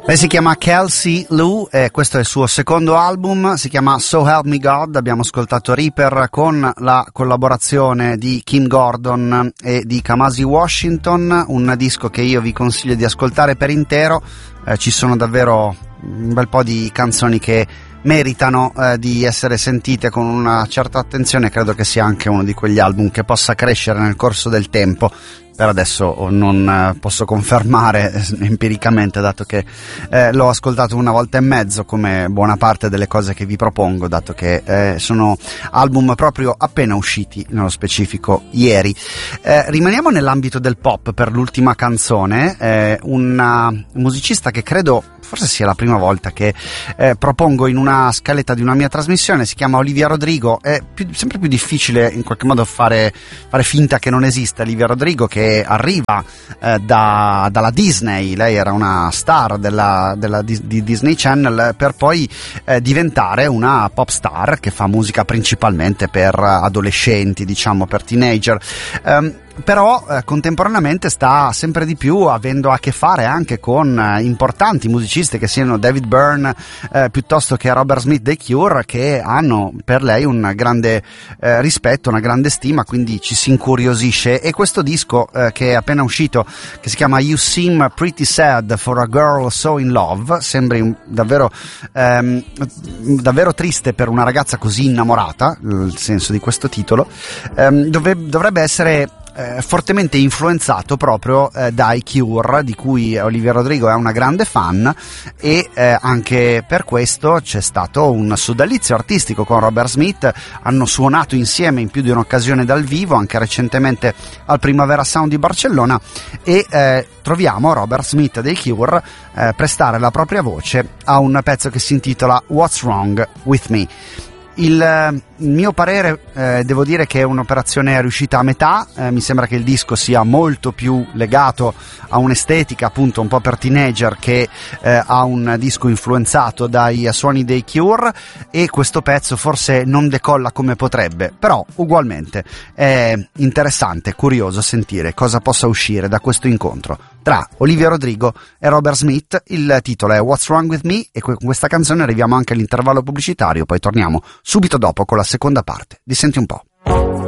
Lei si chiama Kelsey Lu e questo è il suo secondo album, si chiama So Help Me God. Abbiamo ascoltato Reaper con la collaborazione di Kim Gordon e di Kamasi Washington, un disco che io vi consiglio di ascoltare per intero. Ci sono davvero un bel po' di canzoni che meritano di essere sentite con una certa attenzione. Credo che sia anche uno di quegli album che possa crescere nel corso del tempo. Per adesso non posso confermare empiricamente, dato che l'ho ascoltato una volta e mezzo, come buona parte delle cose che vi propongo, dato che sono album proprio appena usciti, nello specifico ieri. Rimaniamo nell'ambito del pop per l'ultima canzone, una musicista che credo forse sia la prima volta che propongo in una scaletta di una mia trasmissione. Si chiama Olivia Rodrigo. È sempre più difficile in qualche modo fare finta che non esista Olivia Rodrigo, che arriva dalla Disney. Lei era una star di Disney Channel, per poi diventare una pop star che fa musica principalmente per adolescenti, diciamo per teenager. Però contemporaneamente sta sempre di più avendo a che fare anche con importanti musicisti, che siano David Byrne piuttosto che Robert Smith dei Cure, che hanno per lei un grande rispetto, una grande stima, quindi ci si incuriosisce. E questo disco che è appena uscito, che si chiama You Seem Pretty Sad for a Girl So in Love, sembri davvero triste per una ragazza così innamorata, il senso di questo titolo, dovrebbe essere fortemente influenzato proprio dai Cure, di cui Olivia Rodrigo è una grande fan, e anche per questo c'è stato un sodalizio artistico con Robert Smith. Hanno suonato insieme in più di un'occasione dal vivo, anche recentemente al Primavera Sound di Barcellona, e troviamo Robert Smith dei Cure prestare la propria voce a un pezzo che si intitola What's Wrong With Me. Il mio parere, devo dire che è un'operazione riuscita a metà. Mi sembra che il disco sia molto più legato a un'estetica appunto un po' per teenager che a un disco influenzato dai suoni dei Cure, e questo pezzo forse non decolla come potrebbe, però ugualmente è interessante, curioso sentire cosa possa uscire da questo incontro tra Olivia Rodrigo e Robert Smith. Il titolo è What's Wrong With Me, e con questa canzone arriviamo anche all'intervallo pubblicitario, poi torniamo subito dopo con la seconda parte di Senti un po'.